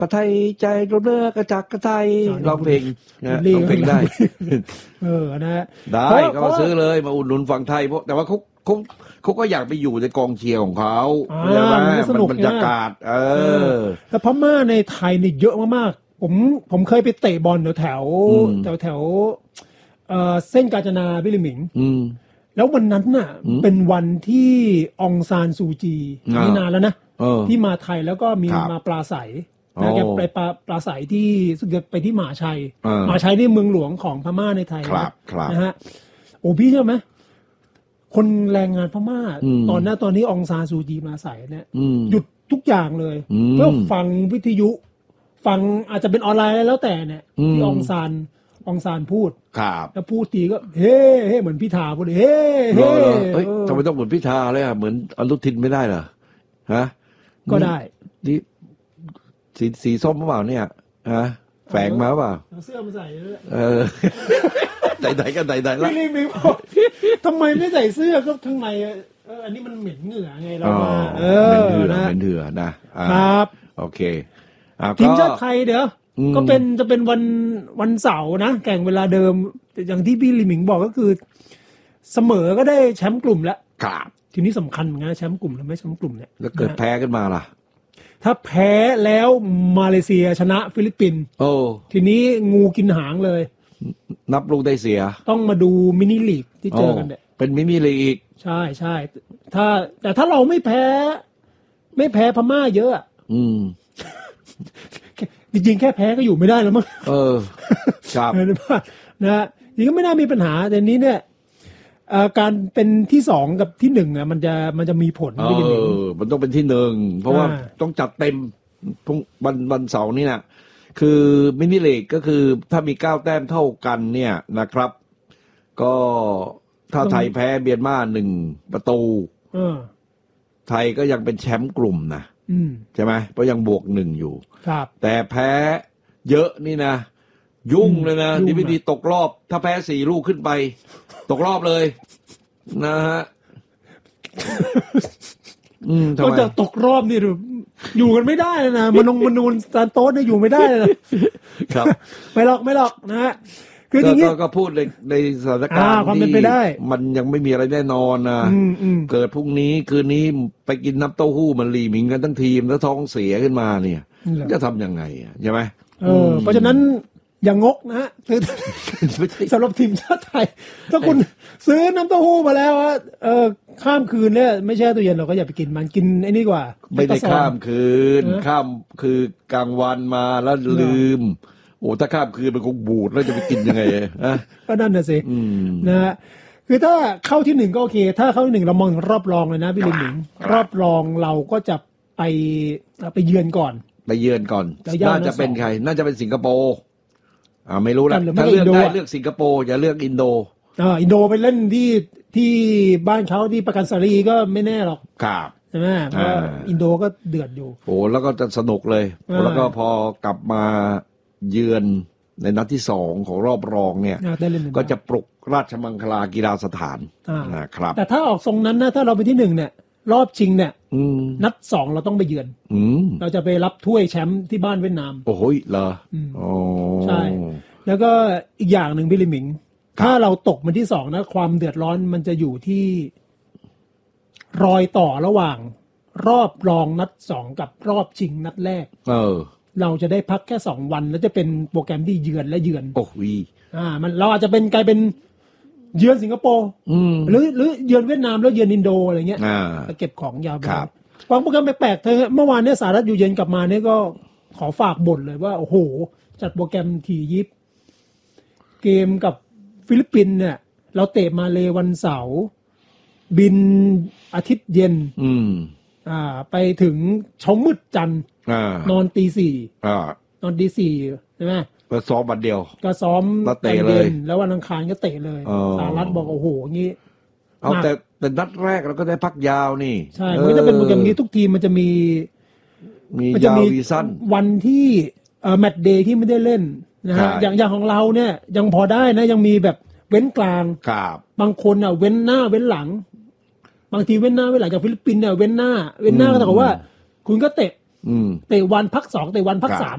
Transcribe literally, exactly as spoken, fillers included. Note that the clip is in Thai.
กระไทยใจกระเนื้อกระจักกระไทยร้องเพลงนะร้องเพลงได้เออนะได้ก็มาซื้อเลยมาอุดหนุนฝั่งไทยเพราะแต่ว่าเขาเขาเขาก็อยากไปอยู่ในกองเชียร์ของเขาใช่ไหมมันบรรยากาศเออแต่พม่าในไทยนี่เยอะมากๆผมผมเคยไปเตะบอลแถวแถวแถวแถวเอ่อเส้นกาญจนาพิริมิงแล้ววันนั้นน่ะเป็นวันที่องซานซูจีนี่นานแล้วนะที่มาไทยแล้วก็มีมาปราศัยนะแกไปปราปราศัยที่สุดไปที่มหาชัยมหาชัยนี่เมืองหลวงของพม่าในไทยนะฮะโอ้พี่เชื่อไหมคนแรงงานพม่าตอนนั้นตอนนี้องซานซูจีมาใส่เนี่ยหยุดทุกอย่างเลยเพื่อฟังวิทยุฟังอาจจะเป็นออนไลน์แล้วแต่เนี่ยที่องซานองซานพูดแล้วพูดทีก็เฮ้เฮ้เหมือนพิธาพูดเฮ้เฮ้ทำไมต้องเหมือนพิธาเลยอ่ะเหมือนอนุทินไม่ได้เหรอฮะก็ได้นี่สีสีส้มหรือเปล่าเนี่ยฮะแฝงมาเปล่าเสื้อมาใส่เลยเออไหนๆกันไหนๆแล้วพี่ลิมิงบอกทำไมไม่ใส่เสื้อก็ข้างในเอออันนี้มันเหม็นเหงื่อไงเรามาเออเหม็นเหงื่อเหม็นเหงื่อนะครับโอเคทีมชาติไทยเดี๋ยวก็เป็นจะเป็นวันวันเสาร์นะแข่งเวลาเดิมอย่างที่พี่ลิมิงบอกก็คือเสมอก็ได้แชมป์กลุ่มแล้วครับทีนี้สำคัญนะแชมป์กลุ่มหรือไม่แชมป์กลุ่มเนี่ยแล้วเกิดแพ้ขึ้นมาล่ะถ้าแพ้แล้วมาเลเซียชนะฟิลิปปินส์โอ้ทีนี้งูกินหางเลยนับลูกได้เสียต้องมาดูมินิลีกที่เจอกันเนี่ยเป็นมินิลีกอีกใช่ใช่ถ้าแต่ถ้าเราไม่แพ้ไม่แพ้พม่าเยอะอืมจริงๆแค่แพ้ก็อยู่ไม่ได้แล้วมั้งเออครับนะนี่ก็ไม่น่ามีปัญหาแต่นี้เนี่ยการเป็นที่สองกับที่หนึ่งอ่ะมันจะมันจะมีผลไม่ได้เออมันต้องเป็นที่หนึ่งเพราะว่าต้องจัดเต็มวันวันเสาร์นี้นะคือมินิลีกก็คือถ้ามีเก้าแต้มเท่ากันเนี่ยนะครับก็ถ้าไทยแพ้เมียนมาหนึ่งประตูไทยก็ยังเป็นแชมป์กลุ่มนะใช่ไหมเพราะยังบวกหนึ่งอยู่แต่แพ้เยอะนี่นะยุ่งเลยนะดีไม่ดีตกรอบถ้าแพ้สี่ลูกขึ้นไปตกรอบเลยนะฮะก็จะตกรอบนี่อยู่กันไม่ได้นะมนงมนูนซานโต้เนี่ยอยู่ไม่ได้เลยครับไม่หรอกไม่หรอกนะฮะคืออย่างนี้ก็พูดในในสถานการณ์ที่มันยังไม่มีอะไรแน่นอนนะเกิดพรุ่งนี้คืนนี้ไปกินน้ำเต้าหู้มันรีมิงกันทั้งทีมแล้วท้องเสียขึ้นมาเนี่ยจะทำยังไงใช่ไหมเออเพราะฉะนั้นอย่างงกนะฮะสำหรับทีมชาติไทยถ้าคุณซื้อน้ำเต้าหู้มาแล้วเออข้ามคืนเนี่ยไม่แช่ตู้เย็นเราก็อย่าไปกินมันกินไอ้นี่กว่าไม่ได้ข้ามคืนข้ามคือกลางวันมาแล้วลืมโอ้ถ้าข้ามคืนมันคงบูดแล้วจะไปกินยังไงอ่ะก็นั่นน่ะสินะฮะคือถ้าเข้าที่หนึ่งก็โอเคถ้าเข้าที่หนึ่งเรามองรอบรองเลยนะพี่ลิงหนิงรอบรองเราก็จะไปไปเยือนก่อนไปเยือนก่อนน่าจะเป็นใครน่าจะเป็นสิงคโปร์อ่าไม่รู้ละถ้าเลือกได้เลือกสิงคโปร์อย่าเลือกอินโดอ่าอินโดไปเล่นที่ที่บ้านเขาที่ประกันสารีก็ไม่แน่หรอกครับใช่ไหมเพราะอินโดก็เดือดอยู่โอ้แล้วก็จะสนุกเลยแล้วก็พอกลับมาเยือนในนัดที่สองของรอบรองเนี่ยก็จะปลุกราชมังคลากีฬาสถานนะครับแต่ถ้าออกทรงนั้นนะถ้าเราไปที่หนึ่งเนี่ยรอบชิงเนี่ยนัดสองเราต้องไปเยือนเราจะไปรับถ้วยแชมป์ที่บ้านเวียดนามโอ้โหเหรออ๋อใช่แล้วก็อีกอย่างหนึ่งพี่ลิมิงถ้าเราตกมาที่สองนะความเดือดร้อนมันจะอยู่ที่รอยต่อระหว่างรอบรองนัดสองกับรอบชิงนัดแรกเออเราจะได้พักแค่สองวันแล้วจะเป็นโปรแกรมที่เยือนและเยือนโอ้ยอ่ามันเราอาจจะเป็นกลายเป็นเยือนสิงคโปร์หรือหรือเยือนเวียดนามแล้วเยือนอินโดอะไรเงี้ยเก็บของยาวไปวางโปรแกรมแปลกๆเธอเมื่อวานเนี่ยสหรัฐอยู่เย็นกลับมาเนี่ยก็ขอฝากบ่นเลยว่าโอ้โหจัดโปรแกรมถี่ยิบเกมกับฟิลิปปินส์เนี่ยเราเตะมาเลวันเสาร์บินอาทิตย์เย็นอ่าไปถึงเช้ามืดจันทร์นอนตีสี่นอนตีสี่ใช่ไหมก็ซ้อมวันเดียวก็ซ้อมแล้วเตะเลยแล้ววันอังคารก็เตะเลยสหรัฐบอกโอ้โหงี้เอาแต่แต่นัดแรกเราก็ได้พักยาวนี่ใช่มันจะเป็นโปรแกรมนี้ทุกทีมมันจะมีมียาววีซั่นวันที่เอ่อแมตช์เดย์ที่ไม่ได้เล่นนะฮะอย่างอย่างของเราเนี่ยยังพอได้นะยังมีแบบเว้นกลางบางคนอ่ะเว้นหน้าเว้นหลังบางทีเว้นหน้าเว้นหลังจากฟิลิปปินส์เนี่ยเว้นหน้าเว้นหน้าก็เท่ากับว่าคุณก็เตะเตะวันพักสองเตะวันพักสาม